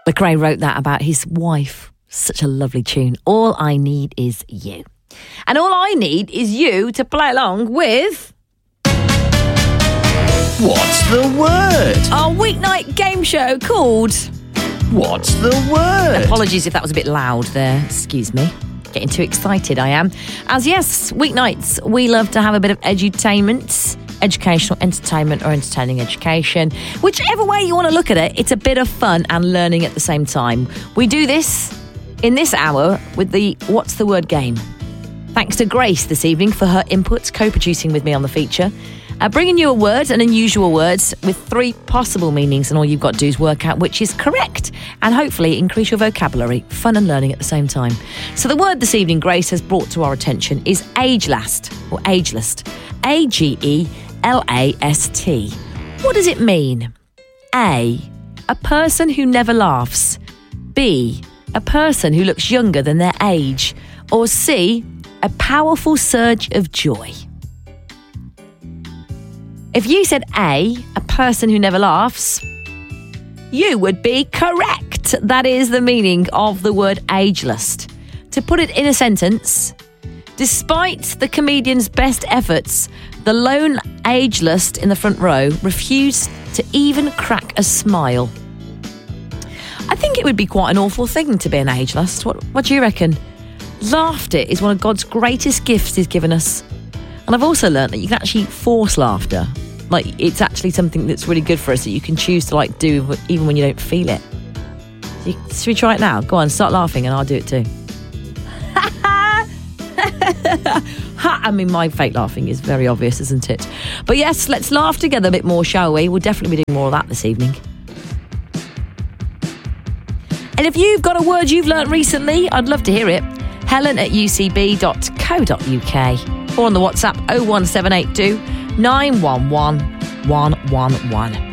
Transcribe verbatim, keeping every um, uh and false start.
McRae wrote that about his wife. Such a lovely tune. All I Need Is You. And all I need is you to play along with... What's the word? Our weeknight game show called... What's the word? Apologies if that was a bit loud there. Excuse me. Getting too excited, I am. As yes, weeknights, we love to have a bit of edutainment, educational entertainment or entertaining education. Whichever way you want to look at it, it's a bit of fun and learning at the same time. We do this in this hour with the What's the Word game. Thanks to Grace this evening for her input, co-producing with me on the feature. Uh, bringing you a word, an unusual word, with three possible meanings, and all you've got to do is work out which is correct and hopefully increase your vocabulary. Fun and learning at the same time. So the word this evening Grace has brought to our attention is agelast, or ageless. A G E L A S T. What does it mean? A. A person who never laughs. B. A person who looks younger than their age. Or C. A powerful surge of joy. If you said A, a person who never laughs, you would be correct. That is the meaning of the word ageless. To put it in a sentence, despite the comedian's best efforts, the lone ageless in the front row refused to even crack a smile. I think it would be quite an awful thing to be an ageless. What, what do you reckon? Laughter is one of God's greatest gifts he's given us. And I've also learned that you can actually force laughter. Like, it's actually something that's really good for us that you can choose to, like, do even when you don't feel it. So you, should we try it now? Go on, start laughing and I'll do it too. I mean, my fake laughing is very obvious, isn't it? But yes, let's laugh together a bit more, shall we? We'll definitely be doing more of that this evening. And if you've got a word you've learnt recently, I'd love to hear it. Helen at u c b dot co dot u k or on the WhatsApp oh one seven eight two nine one one one one one.